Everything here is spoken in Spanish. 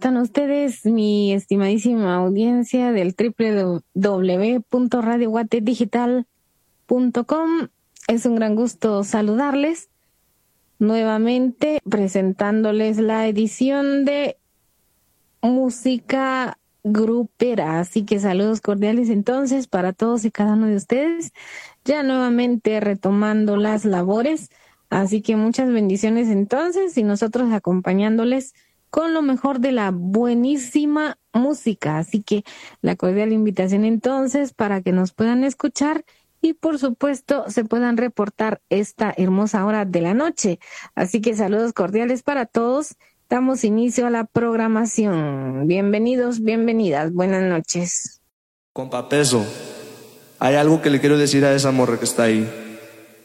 Están ustedes, mi estimadísima audiencia del www.radioguatedigital.com. Es un gran gusto saludarles nuevamente, presentándoles la edición de música grupera. Así que saludos cordiales entonces para todos y cada uno de ustedes, ya nuevamente retomando las labores. Así que muchas bendiciones entonces, y nosotros acompañándoles con lo mejor de la buenísima música. Así que la cordial invitación entonces para que nos puedan escuchar y por supuesto se puedan reportar esta hermosa hora de la noche. Así que saludos cordiales para todos. Damos inicio a la programación. Bienvenidos, bienvenidas. Buenas noches. Compa Peso, hay algo que le quiero decir a esa morra que está ahí.